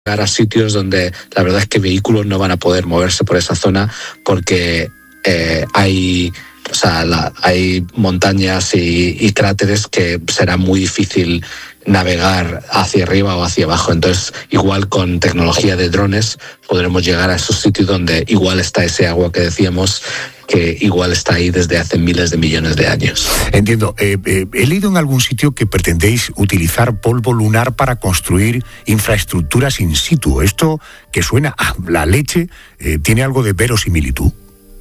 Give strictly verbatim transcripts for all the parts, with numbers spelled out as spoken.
llegar a sitios donde la verdad es que vehículos no van a poder moverse por esa zona porque eh, hay... O sea, la, hay montañas y, y cráteres que será muy difícil navegar hacia arriba o hacia abajo. Entonces, igual con tecnología de drones podremos llegar a esos sitios donde igual está ese agua que decíamos, que igual está ahí desde hace miles de millones de años. Entiendo. Eh, eh, he leído en algún sitio que pretendéis utilizar polvo lunar para construir infraestructuras in situ. Esto, que suena a la leche, eh, ¿tiene algo de verosimilitud?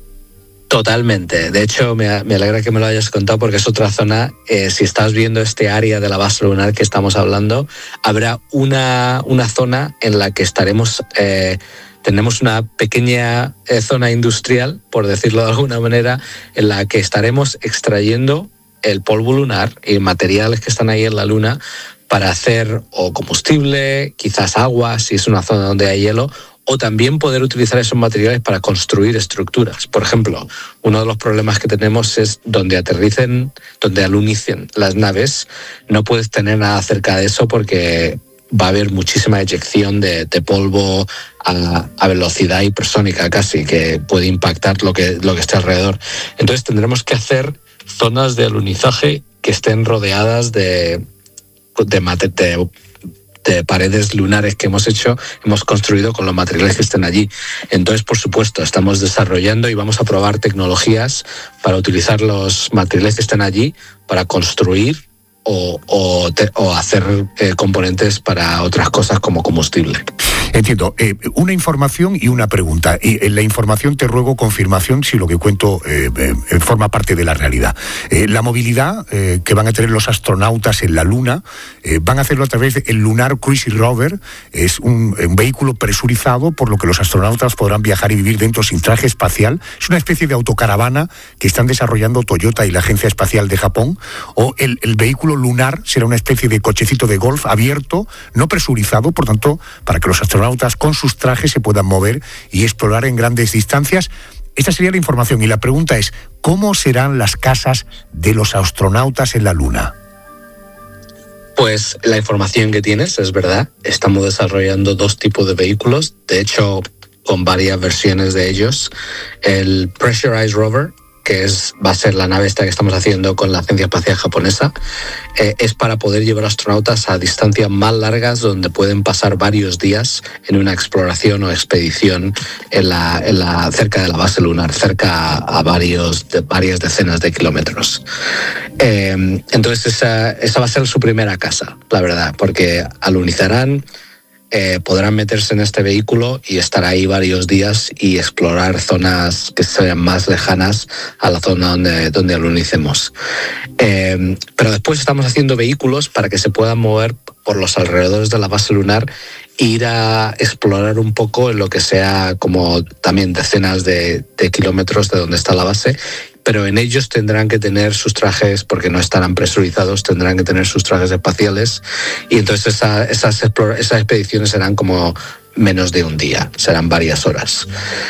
Totalmente. De hecho, me, me alegra que me lo hayas contado porque es otra zona. Eh, si estás viendo este área de la base lunar que estamos hablando, habrá una, una zona en la que estaremos... Eh, tenemos una pequeña eh, zona industrial, por decirlo de alguna manera, en la que estaremos extrayendo el polvo lunar y materiales que están ahí en la Luna para hacer o combustible, quizás agua, si es una zona donde hay hielo, o también poder utilizar esos materiales para construir estructuras. Por ejemplo, uno de los problemas que tenemos es donde aterricen, donde alunicen las naves, no puedes tener nada cerca de eso porque va a haber muchísima eyección de, de polvo a, a velocidad hipersónica casi, que puede impactar lo que, lo que esté alrededor. Entonces tendremos que hacer zonas de alunizaje que estén rodeadas de, de, de de paredes lunares que hemos hecho, hemos construido con los materiales que estén allí. Entonces, por supuesto, estamos desarrollando y vamos a probar tecnologías para utilizar los materiales que estén allí para construir o, o, te, o hacer eh, componentes para otras cosas como combustible. Entiendo. Eh, una información y una pregunta. Y en la información te ruego confirmación si lo que cuento eh, eh, forma parte de la realidad. Eh, la movilidad eh, que van a tener los astronautas en la Luna eh, van a hacerlo a través del Lunar Cruise Rover. Es un, un vehículo presurizado por lo que los astronautas podrán viajar y vivir dentro sin traje espacial. Es una especie de autocaravana que están desarrollando Toyota y la Agencia Espacial de Japón. O el, el vehículo lunar será una especie de cochecito de golf abierto, no presurizado, por tanto, para que los astronautas con sus trajes se puedan mover y explorar en grandes distancias. Esta sería la información y la pregunta es, ¿cómo serán las casas de los astronautas en la Luna? Pues la información que tienes es verdad. Estamos desarrollando dos tipos de vehículos, de hecho con varias versiones de ellos. El Pressurized Rover, que es, va a ser la nave esta que estamos haciendo con la Agencia Espacial Japonesa, eh, es para poder llevar astronautas a distancias más largas donde pueden pasar varios días en una exploración o expedición en la, en la, cerca de la base lunar, cerca a, a varios, de, varias decenas de kilómetros. Eh, entonces esa, esa va a ser su primera casa, la verdad, porque alunizarán, Eh, podrán meterse en este vehículo y estar ahí varios días y explorar zonas que sean más lejanas a la zona donde, donde alunicemos. Eh, pero después estamos haciendo vehículos para que se puedan mover por los alrededores de la base lunar e ir a explorar un poco en lo que sea como también decenas de, de kilómetros de donde está la base, pero en ellos tendrán que tener sus trajes, porque no estarán presurizados, tendrán que tener sus trajes espaciales y entonces esa, esas, esas expediciones serán como menos de un día, serán varias horas.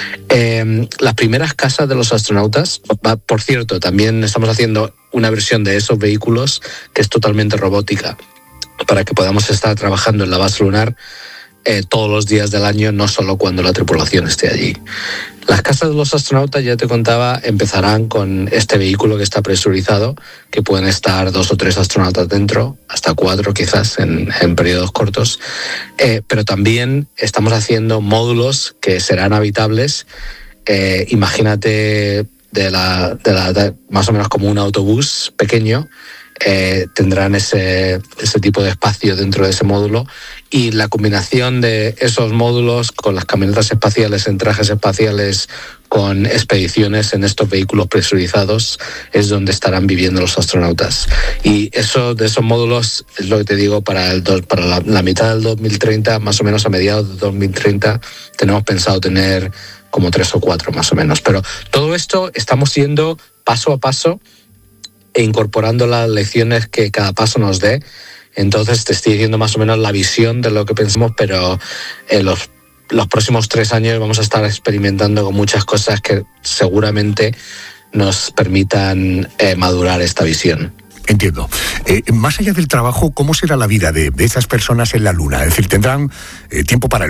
Eh, las primeras casas de los astronautas, por cierto, también estamos haciendo una versión de esos vehículos que es totalmente robótica, para que podamos estar trabajando en la base lunar eh, todos los días del año, no solo cuando la tripulación esté allí. Las casas de los astronautas, ya te contaba, empezarán con este vehículo que está presurizado, que pueden estar dos o tres astronautas dentro, hasta cuatro quizás en, en periodos cortos, eh, pero también estamos haciendo módulos que serán habitables. Eh, imagínate de la, de la, de, más o menos como un autobús pequeño. Eh, tendrán ese, ese tipo de espacio dentro de ese módulo y la combinación de esos módulos con las camionetas espaciales en trajes espaciales con expediciones en estos vehículos presurizados es donde estarán viviendo los astronautas. Y eso de esos módulos es lo que te digo, para, el dos, para la, la mitad del dos mil treinta, más o menos a mediados del dos mil treinta, tenemos pensado tener como tres o cuatro más o menos. Pero todo esto estamos yendo paso a paso e incorporando las lecciones que cada paso nos dé. Entonces te estoy diciendo más o menos la visión de lo que pensamos, pero en los, los próximos tres años vamos a estar experimentando con muchas cosas que seguramente nos permitan eh, madurar esta visión. entiendo. Eh, más allá del trabajo, ¿cómo será la vida de, de esas personas en la Luna? Es decir, ¿tendrán eh, tiempo para el